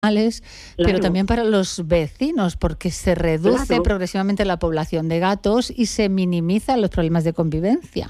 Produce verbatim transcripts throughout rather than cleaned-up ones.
Claro. Pero también para los vecinos, porque se reduce Claro. progresivamente la población de gatos y se minimizan los problemas de convivencia.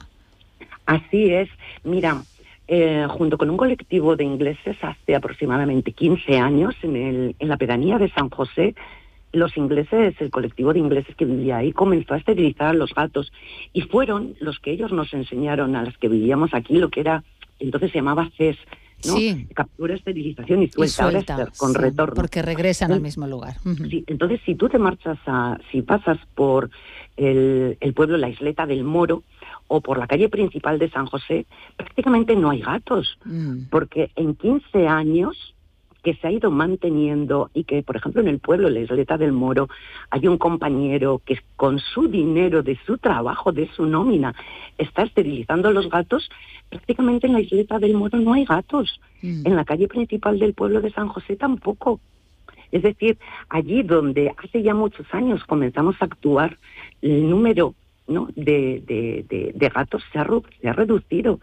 Así es. Mira, eh, junto con un colectivo de ingleses hace aproximadamente quince años, en, el, en la pedanía de San José, los ingleses, el colectivo de ingleses que vivía ahí, comenzó a esterilizar a los gatos. Y fueron los que ellos nos enseñaron a las que vivíamos aquí, lo que era, entonces se llamaba C E S, ¿no? Sí. Captura, esterilización y suelta. Y suelta, Ahora es con sí, retorno. porque regresan El, al mismo lugar. Uh-huh. Sí, entonces si tú te marchas a, si pasas por el, el pueblo, la isleta del Moro, o por la calle principal de San José, prácticamente no hay gatos, Mm. porque en quince años que se ha ido manteniendo y que, por ejemplo, en el pueblo, la isleta del Moro, hay un compañero que con su dinero, de su trabajo, de su nómina, está esterilizando a los gatos. Prácticamente en la isleta del Moro no hay gatos. Mm. En la calle principal del pueblo de San José tampoco. Es decir, allí donde hace ya muchos años comenzamos a actuar, el número, ¿no?, de, de, de, de gatos se ha, se ha reducido.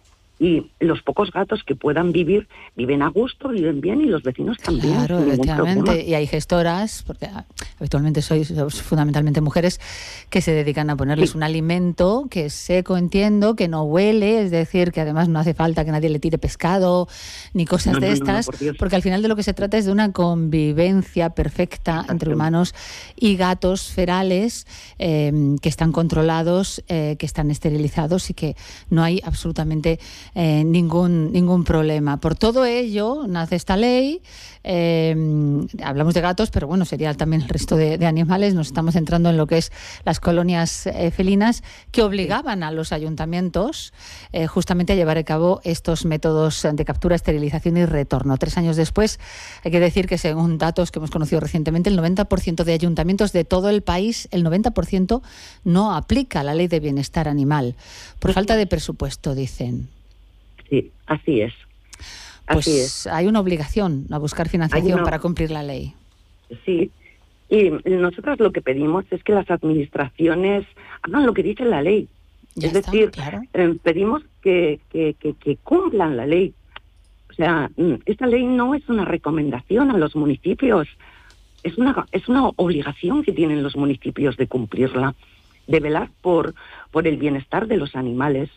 Y los pocos gatos que puedan vivir, viven a gusto, viven bien, y los vecinos también. Claro, sin efectivamente. Y hay gestoras, porque habitualmente sois, sois fundamentalmente mujeres, que se dedican a ponerles sí. un alimento que es seco, entiendo, que no huele, es decir, que además no hace falta que nadie le tire pescado ni cosas no, de no, estas, no, no, porque al final de lo que se trata es de una convivencia perfecta Exacto. entre humanos y gatos ferales eh, que están controlados, eh, que están esterilizados y que no hay absolutamente Eh, ningún ningún problema. Por todo ello nace esta ley. Eh, hablamos de gatos, pero bueno, sería también el resto de, de animales. Nos estamos centrando en lo que es las colonias eh, felinas, que obligaban a los ayuntamientos eh, justamente a llevar a cabo estos métodos de captura, esterilización y retorno. Tres años después, hay que decir que según datos que hemos conocido recientemente, el noventa por ciento de ayuntamientos de todo el país, el noventa por ciento no aplica la ley de bienestar animal por falta de presupuesto, dicen. Sí, así es. Pues así es. Hay una obligación a buscar financiación una... para cumplir la ley. Sí, y nosotros lo que pedimos es que las administraciones hagan lo que dice la ley. Ya es está, decir, claro. eh, pedimos que, que, que, que cumplan la ley. O sea, esta ley no es una recomendación a los municipios, es una, es una obligación que tienen los municipios de cumplirla, de velar por, por el bienestar de los animales.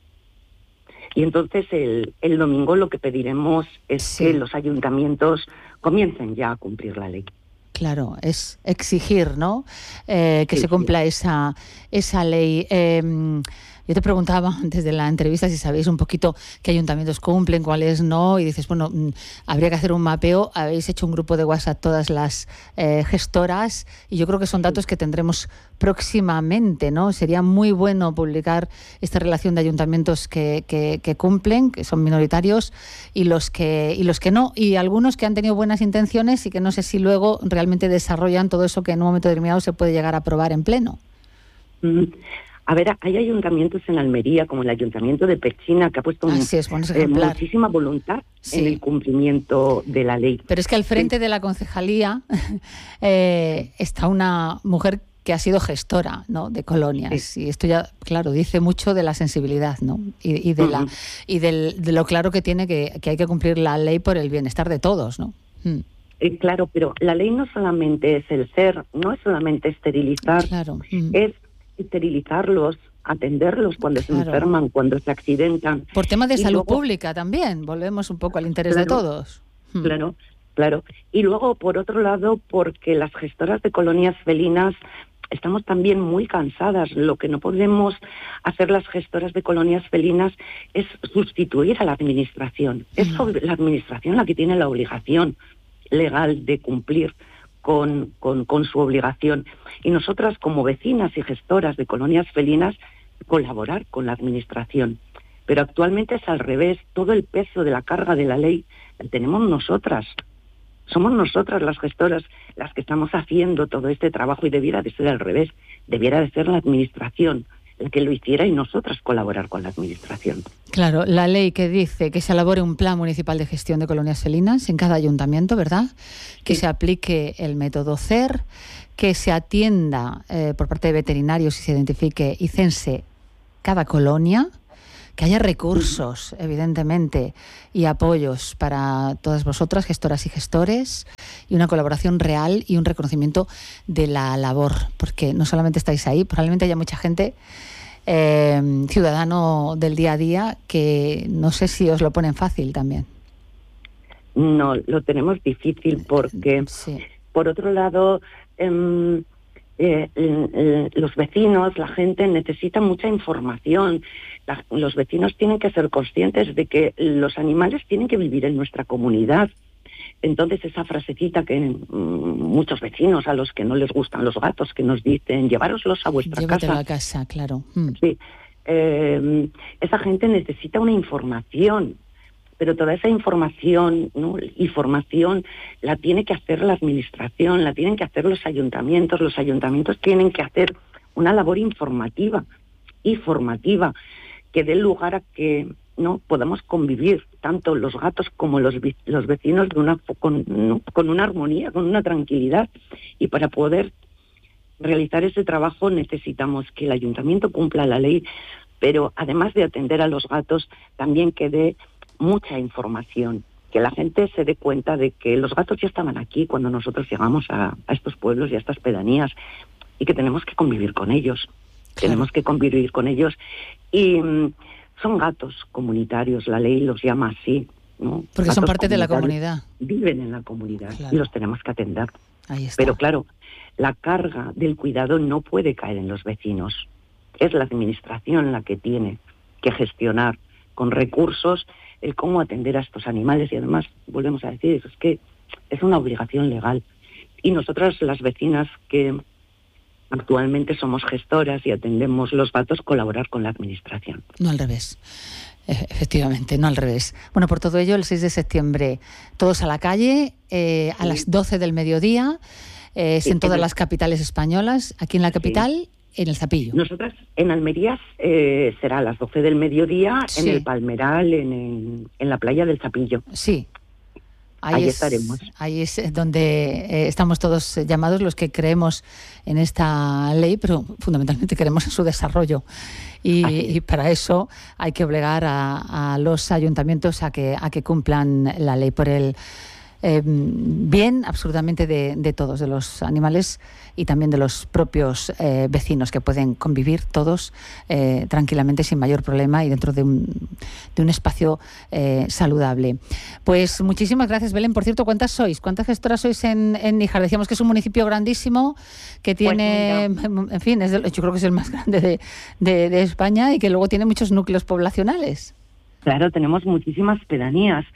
Y entonces el, el domingo lo que pediremos es sí. que los ayuntamientos comiencen ya a cumplir la ley. Claro, es exigir, ¿no? Eh, que sí, se cumpla sí. esa, esa ley. Eh, Yo te preguntaba antes de la entrevista si sabéis un poquito qué ayuntamientos cumplen, cuáles no, y dices, bueno, habría que hacer un mapeo. Habéis hecho un grupo de WhatsApp todas las eh, gestoras, y yo creo que son datos que tendremos próximamente, ¿no? Sería muy bueno publicar esta relación de ayuntamientos que, que, que cumplen, que son minoritarios, y los que y los que no, y algunos que han tenido buenas intenciones y que no sé si luego realmente desarrollan todo eso que en un momento determinado se puede llegar a aprobar en pleno. Mm. A ver, hay ayuntamientos en Almería, como el Ayuntamiento de Pechina, que ha puesto un, es, bueno, eh, muchísima voluntad sí. en el cumplimiento de la ley. Pero es que al frente sí. de la concejalía eh, está una mujer que ha sido gestora, ¿no?, de colonias, sí. y esto ya, claro, dice mucho de la sensibilidad, ¿no?, y, y de uh-huh. la y del, de lo claro que tiene que, que hay que cumplir la ley por el bienestar de todos, ¿no? Mm. Eh, claro, pero la ley no solamente es el ser, no es solamente esterilizar, claro. mm. es esterilizarlos, atenderlos cuando claro. se enferman, cuando se accidentan. Por tema de y salud luego, pública también, volvemos un poco al interés claro, de todos. Claro, claro. Y luego, por otro lado, porque las gestoras de colonias felinas estamos también muy cansadas. Lo que no podemos hacer las gestoras de colonias felinas es sustituir a la administración. Es sobre la administración la que tiene la obligación legal de cumplir Con, con, con su obligación. Y nosotras, como vecinas y gestoras de colonias felinas, colaborar con la administración. Pero actualmente es al revés. Todo el peso de la carga de la ley la tenemos nosotras. Somos nosotras las gestoras las que estamos haciendo todo este trabajo, y debiera de ser al revés. Debiera de ser la administración el que lo hiciera y nosotras colaborar con la administración. Claro, la ley que dice que se elabore un plan municipal de gestión de colonias felinas en cada ayuntamiento, ¿verdad? Que sí. se aplique el método C E R, que se atienda eh, por parte de veterinarios y se identifique y cense cada colonia, que haya recursos, evidentemente, y apoyos para todas vosotras, gestoras y gestores, y una colaboración real y un reconocimiento de la labor, porque no solamente estáis ahí, probablemente haya mucha gente, eh, ciudadano del día a día, que no sé si os lo ponen fácil también. No, lo tenemos difícil porque, sí. por otro lado, eh, eh, eh, los vecinos, la gente necesita mucha información. La, los vecinos tienen que ser conscientes de que los animales tienen que vivir en nuestra comunidad. Entonces esa frasecita que mmm, muchos vecinos a los que no les gustan los gatos, que nos dicen, llevároslos a vuestra Llévatelo casa. a casa, claro. Mm. Sí, eh, esa gente necesita una información. Pero toda esa información, ¿no? y formación la tiene que hacer la administración, la tienen que hacer los ayuntamientos. Los ayuntamientos tienen que hacer una labor informativa y formativa que dé lugar a que no podamos convivir tanto los gatos como los, los vecinos de una, con, ¿no? con una armonía, con una tranquilidad. Y para poder realizar ese trabajo necesitamos que el ayuntamiento cumpla la ley, pero además de atender a los gatos, también que dé mucha información, que la gente se dé cuenta de que los gatos ya estaban aquí cuando nosotros llegamos a, a estos pueblos y a estas pedanías, y que tenemos que convivir con ellos, claro. tenemos que convivir con ellos, y mm, son gatos comunitarios, la ley los llama así, ¿no? Porque gatos son parte de la comunidad. Viven en la comunidad, claro. y los tenemos que atender. Ahí está. Pero claro, la carga del cuidado no puede caer en los vecinos, es la administración la que tiene que gestionar con recursos el cómo atender a estos animales, y además, volvemos a decir, es que es una obligación legal. Y nosotras, las vecinas que actualmente somos gestoras y atendemos los gatos, colaborar con la administración. No al revés. Efectivamente, no al revés. Bueno, por todo ello, el seis de septiembre, todos a la calle, eh, a sí. las doce del mediodía, eh, sí, en todas el... las capitales españolas, aquí en la capital... Sí. En el Zapillo. Nosotras en Almería eh, será a las doce del mediodía, sí. en el Palmeral, en, en, en la playa del Zapillo. Sí. Ahí, ahí es, estaremos. Ahí es donde eh, estamos todos llamados, los que creemos en esta ley, pero fundamentalmente queremos en su desarrollo. Y, y para eso hay que obligar a, a los ayuntamientos a que, a que cumplan la ley por el Eh, bien absolutamente de, de todos, de los animales y también de los propios eh, vecinos, que pueden convivir todos eh, tranquilamente, sin mayor problema, y dentro de un, de un espacio eh, saludable. Pues muchísimas gracias, Belén. Por cierto, ¿cuántas sois? ¿Cuántas gestoras sois en, en Níjar? Decíamos que es un municipio grandísimo, que tiene, pues en fin, es de, yo creo que es el más grande de, de, de España, y que luego tiene muchos núcleos poblacionales. Claro, tenemos muchísimas pedanías.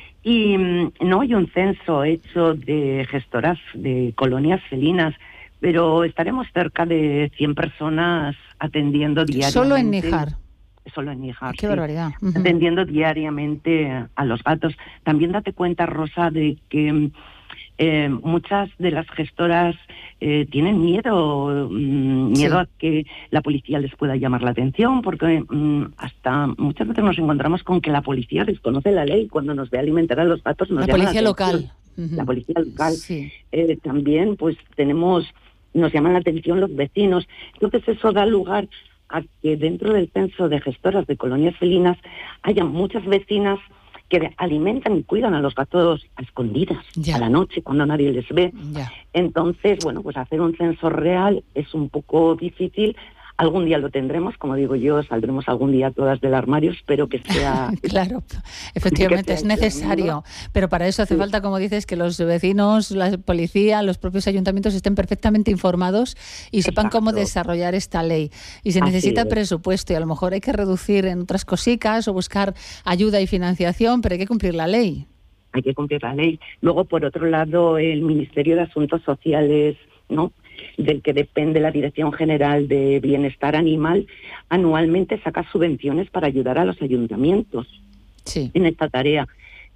Y no hay un censo hecho de gestoras de colonias felinas, pero estaremos cerca de cien personas atendiendo diariamente. ¿Solo en Níjar? Solo en Níjar, ¡Qué sí. barbaridad! Uh-huh. Atendiendo diariamente a los gatos. También date cuenta, Rosa, de que eh, muchas de las gestoras eh, tienen miedo, mmm, miedo sí. a que la policía les pueda llamar la atención, porque mmm, hasta muchas veces nos encontramos con que la policía desconoce la ley. Cuando nos ve alimentar a los gatos nos la llama policía la local. Uh-huh. La policía local. Sí. Eh, también pues tenemos, nos llaman la atención los vecinos. Entonces eso da lugar a que dentro del censo de gestoras de colonias felinas haya muchas vecinas que alimentan y cuidan a los gatos a escondidas, ya. a la noche, cuando nadie les ve. Ya. Entonces, bueno, pues hacer un censo real es un poco difícil. Algún día lo tendremos, como digo yo, saldremos algún día todas del armario, espero que sea... Claro, efectivamente es necesario, pero para eso hace sí. falta, como dices, que los vecinos, la policía, los propios ayuntamientos estén perfectamente informados y sepan Exacto. cómo desarrollar esta ley. Y se necesita Así presupuesto, y a lo mejor hay que reducir en otras cositas o buscar ayuda y financiación, pero hay que cumplir la ley. Hay que cumplir la ley. Luego, por otro lado, el Ministerio de Asuntos Sociales, ¿no?, del que depende la Dirección General de Bienestar Animal, anualmente saca subvenciones para ayudar a los ayuntamientos sí. en esta tarea.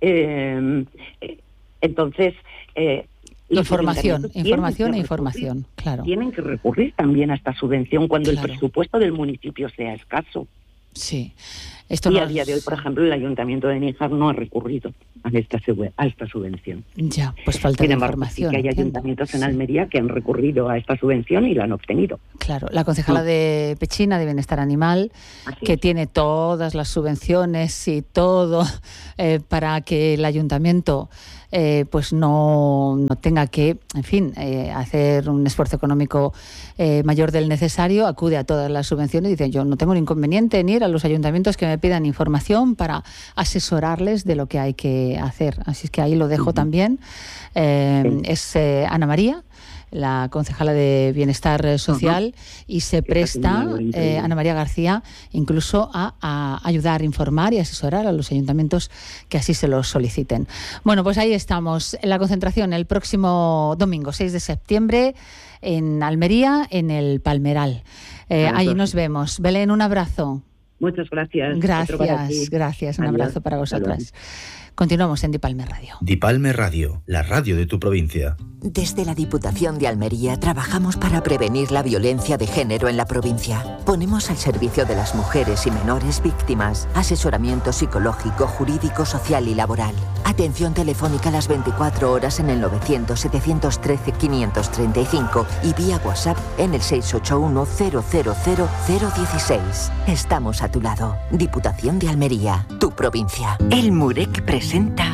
Eh, entonces, eh, información, información e información, claro. Tienen que recurrir también a esta subvención cuando claro. el presupuesto del municipio sea escaso. Sí, Esto y nos... a día de hoy, por ejemplo, el Ayuntamiento de Níjar no ha recurrido a esta, a esta subvención. Ya, pues falta Sin de embargo, información. Sí que hay entiendo. ayuntamientos en Sí. Almería que han recurrido a esta subvención y la han obtenido. Claro, la concejala No. de Pechina, de Bienestar Animal, Así que es. tiene todas las subvenciones y todo eh, para que el ayuntamiento eh, pues no, no tenga que, en fin, eh, hacer un esfuerzo económico eh, mayor del necesario, acude a todas las subvenciones y dice: yo no tengo ningún inconveniente en ir a los ayuntamientos que me pidan información para asesorarles de lo que hay que hacer. Así es que ahí lo dejo uh-huh. también. Eh, sí. Es eh, Ana María, la concejala de Bienestar Social, uh-huh. y se presta, eh, Ana María García, incluso a, a ayudar, informar y asesorar a los ayuntamientos que así se los soliciten. Bueno, pues ahí estamos, en la concentración el próximo domingo, seis de septiembre, en Almería, en el Palmeral. Eh, allí nos vemos. Belén, un abrazo. Muchas gracias. Gracias, gracias. Un Adiós. Abrazo para vosotras. Continuamos en Dipalme Radio. Dipalme Radio, la radio de tu provincia. Desde la Diputación de Almería trabajamos para prevenir la violencia de género en la provincia. Ponemos al servicio de las mujeres y menores víctimas asesoramiento psicológico, jurídico, social y laboral. Atención telefónica las veinticuatro horas en el novecientos, setecientos trece, quinientos treinta y cinco y vía WhatsApp en el seis ocho uno, cero cero cero, cero dieciséis. Estamos a tu lado. Diputación de Almería, tu provincia. El Murek presenta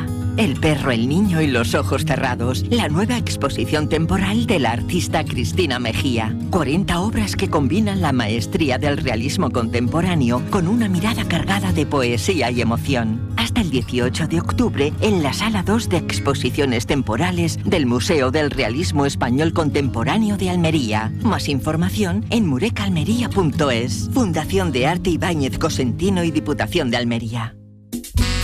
El perro, el niño y los ojos cerrados, la nueva exposición temporal de la artista Cristina Mejía. cuarenta obras que combinan la maestría del realismo contemporáneo con una mirada cargada de poesía y emoción. Hasta el dieciocho de octubre en la Sala dos de Exposiciones Temporales del Museo del Realismo Español Contemporáneo de Almería. Más información en murecalmería punto es. Fundación de Arte Ibáñez Cosentino y Diputación de Almería.